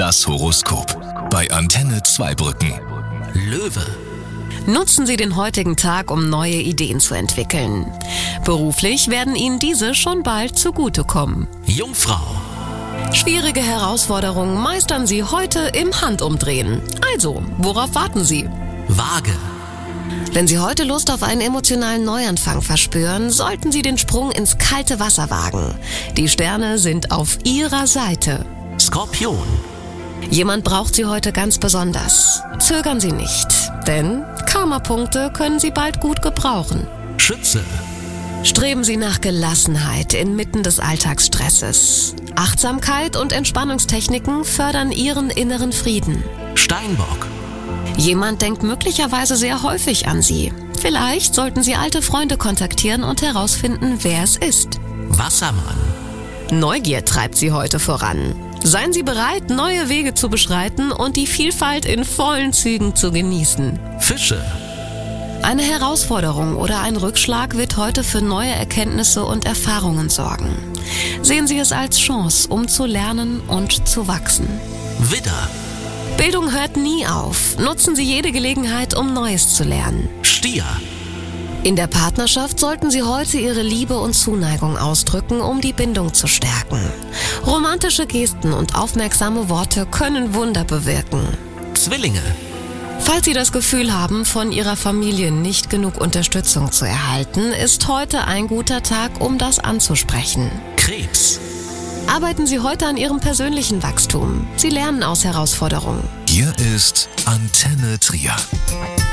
Das Horoskop bei Antenne Zweibrücken. Löwe. Nutzen Sie den heutigen Tag, um neue Ideen zu entwickeln. Beruflich werden Ihnen diese schon bald zugutekommen. Jungfrau. Schwierige Herausforderungen meistern Sie heute im Handumdrehen. Also, worauf warten Sie? Waage. Wenn Sie heute Lust auf einen emotionalen Neuanfang verspüren, sollten Sie den Sprung ins kalte Wasser wagen. Die Sterne sind auf Ihrer Seite. Skorpion. Jemand braucht Sie heute ganz besonders. Zögern Sie nicht, denn Karma-Punkte können Sie bald gut gebrauchen. Schütze. Streben Sie nach Gelassenheit inmitten des Alltagsstresses. Achtsamkeit und Entspannungstechniken fördern Ihren inneren Frieden. Steinbock. Jemand denkt möglicherweise sehr häufig an Sie. Vielleicht sollten Sie alte Freunde kontaktieren und herausfinden, wer es ist. Wassermann. Neugier treibt Sie heute voran. Seien Sie bereit, neue Wege zu beschreiten und die Vielfalt in vollen Zügen zu genießen. Fische. Eine Herausforderung oder ein Rückschlag wird heute für neue Erkenntnisse und Erfahrungen sorgen. Sehen Sie es als Chance, um zu lernen und zu wachsen. Widder. Bildung hört nie auf. Nutzen Sie jede Gelegenheit, um Neues zu lernen. Stier. In der Partnerschaft sollten Sie heute Ihre Liebe und Zuneigung ausdrücken, um die Bindung zu stärken. Romantische Gesten und aufmerksame Worte können Wunder bewirken. Zwillinge. Falls Sie das Gefühl haben, von Ihrer Familie nicht genug Unterstützung zu erhalten, ist heute ein guter Tag, um das anzusprechen. Krebs. Arbeiten Sie heute an Ihrem persönlichen Wachstum. Sie lernen aus Herausforderungen. Hier ist Antenne Trier.